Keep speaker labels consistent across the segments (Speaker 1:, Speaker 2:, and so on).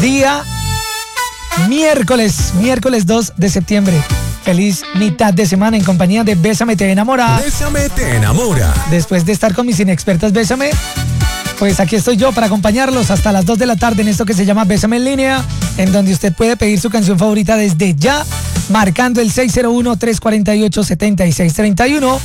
Speaker 1: día miércoles 2 de septiembre. Feliz mitad de semana en compañía de Bésame Te Enamora.
Speaker 2: Bésame Te Enamora.
Speaker 1: Después de estar con mis inexpertas Bésame, pues aquí estoy yo para acompañarlos hasta las 2 de la tarde en esto que se llama Bésame en línea, en donde usted puede pedir su canción favorita desde ya, marcando el 601-348-7631.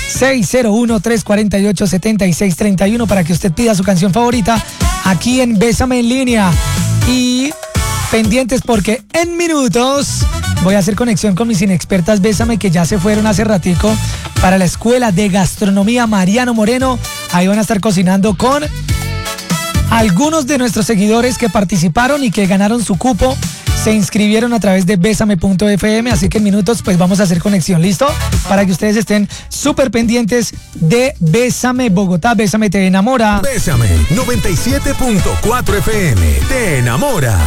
Speaker 1: 601-348-7631 para que usted pida su canción favorita aquí en Bésame en línea. Y pendientes porque en minutos voy a hacer conexión con mis inexpertas Bésame que ya se fueron hace ratico para la Escuela de Gastronomía Mariano Moreno. Ahí van a estar cocinando con algunos de nuestros seguidores que participaron y que ganaron su cupo. Se inscribieron a través de Bésame.fm, así que en minutos pues vamos a hacer conexión, ¿listo? Para que ustedes estén súper pendientes de Bésame Bogotá, Bésame Te Enamora.
Speaker 2: Bésame 97.4 FM, Te Enamora.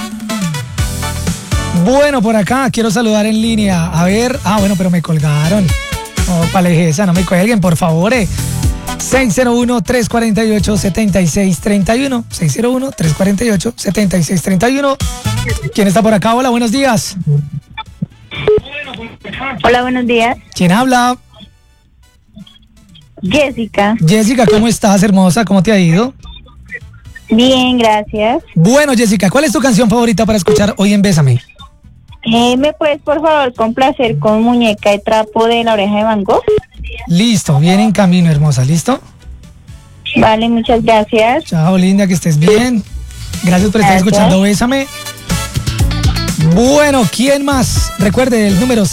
Speaker 1: Bueno, por acá quiero saludar en línea. A ver, bueno, pero me colgaron. No, palejeza, no me cuelguen, por favor. 601-348-7631. 601-348-7631. ¿Quién está por acá? Hola, buenos días.
Speaker 3: Hola, buenos días.
Speaker 1: ¿Quién habla?
Speaker 3: Jessica.
Speaker 1: Jessica, ¿cómo estás, hermosa? ¿Cómo te ha ido?
Speaker 3: Bien, gracias.
Speaker 1: Bueno, Jessica, ¿cuál es tu canción favorita para escuchar hoy en Bésame?
Speaker 3: ¿Me puedes, por favor, complacer con Muñeca de Trapo de La Oreja de Van Gogh?
Speaker 1: Listo, viene en camino, hermosa, ¿listo?
Speaker 3: Vale, muchas gracias.
Speaker 1: Chao, linda, que estés bien. Gracias por estar escuchando Bésame. Bueno, ¿quién más? Recuerde el número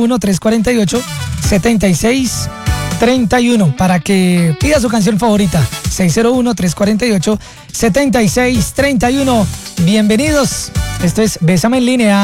Speaker 1: 601-348-7631 para que pida su canción favorita. 601-348-7631. Bienvenidos. Esto es Bésame en línea.